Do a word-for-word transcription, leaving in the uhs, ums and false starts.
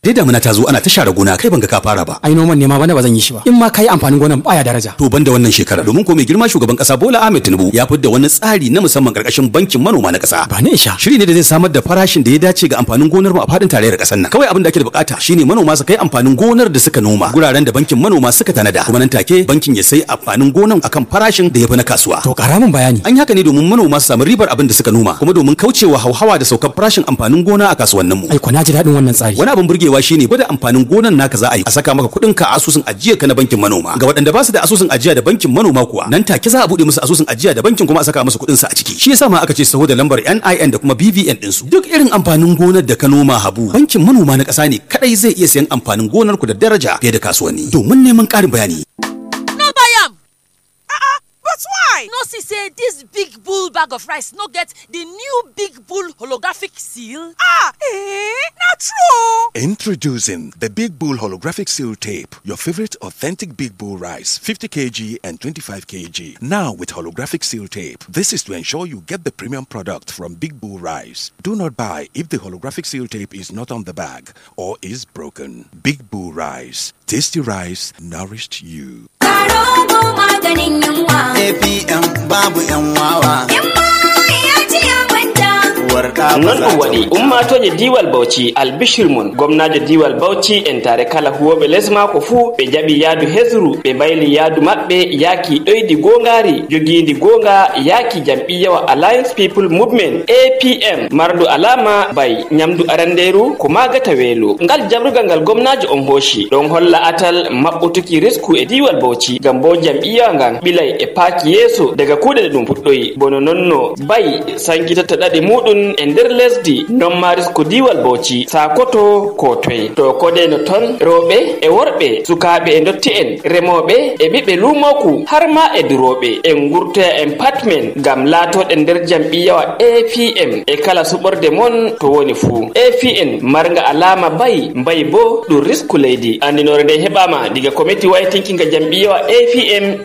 dai damuna ta zo ana ta share gona kai ban ga ka fara ba. Ai noman ne ma bana ba zan yi shi ba. In ma kai amfanin gonan baya daraja. To banda wannan shekara domin ko mai girma shugaban kasa Bola Ahmed Tinubu ya fidda wani tsari na musamman karkashin bankin manoma na kasa. Ba ne isha. Shiri ne da zai samar da farashin da ya dace ga amfanin gonar mu a fadin tarayyar kasar nan. Kawai abin da ake da bukata shine manoma su kai amfanin gonar da suka noma guraren da bankin manoma suka tanada. Kuma nan take bankin ya sai amfanin gonan akan farashin da ya fi na kasuwa. To kara min bayani. An yi haka ne domin manoma su samu ribar abin da suka noma kuma domin kaucewa hauhawa da saukar farashin amfanin gona a kasuwannin mu. Ai ko na ji dadin wannan tsari. Wani abin burgewa shine gwada amfanin gonan naka za a yi a saka maka kuɗin ka a asusun ajiya ka na bankin manoma. Ga waɗanda ba su da asusun ajiya da bankin manoma kuwa nan take za a bude musu asusun ajiya da bankin kuma a saka musu kuɗin su a ciki. Shi yasa ma aka ce saho da lambar N I N da kuma B V N din su. Duk irin amfanin gonar da ka noma Habu, bankin manoma na ƙasa ne kadai zai iya sayan amfanin gonar ku da daraja fiye da kasuwanni. Domin neman ƙarin bayani. No buy am. Uh-uh, but why? No see say this big bull bag of rice no get the new big bull holographic seal. Ah, eh, not true. Introducing the Big Bull Holographic Seal Tape, your favorite authentic Big Bull rice, fifty kilograms and twenty-five kilograms. Now with holographic seal tape. This is to ensure you get the premium product from Big Bull Rice. Do not buy if the holographic seal tape is not on the bag or is broken. Big Bull Rice. Tasty rice nourished you. A P M babu yan wawa. non wadi ummatoje diwal Bauchi albishir mun gwamnajo diwal Bauchi en tare kala huwobe lesma ko fu be jabi yaadu hesru be bayli yaadu mabbe yaki doydi gongari jogindi gonga yaki jam'iyyawa Alliance People Movement A P M mardu alama bay nyamdu aranderu ko magata welo ngal jabrugal ngal gwamnajo on hoshi don holla atal mabbutuki risku e diwal Bauchi gambo jam'iyya ngan bilay e paki yeso daga kude dum fuddoyi bono nonno bay sankitata dade mudun e nder lesdi non maris ko diwal Bauchi sakoto ko toy to kode no ton robe e worbe sukabe e dotti en remobe e bibbe lumoku har ma e durobe en gurto en patmen gam lato de nder jam'iyyawa A P M e kala suborde mon to woni fu A P M marga alama bay bay bo du risku leydi andinore de hebama diga committee way thinking ga jam'iyyawa A P M